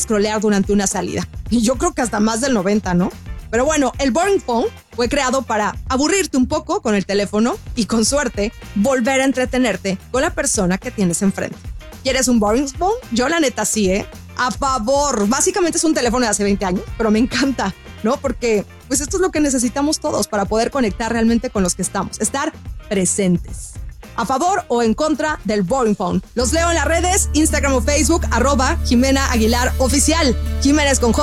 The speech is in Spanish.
scrollear durante una salida. Y yo creo que hasta más del 90, ¿no? Pero bueno, el boring phone fue creado para aburrirte un poco con el teléfono y, con suerte, volver a entretenerte con la persona que tienes enfrente. ¿Quieres un boring phone? Yo la neta sí, a favor. Básicamente es un teléfono de hace 20 años, pero me encanta, ¿no? Porque pues esto es lo que necesitamos todos para poder conectar realmente con los que estamos, estar presentes. ¿A favor o en contra del boring phone? Los leo en las redes, Instagram o Facebook, @Jimena Aguilar Oficial. Jimena es con J.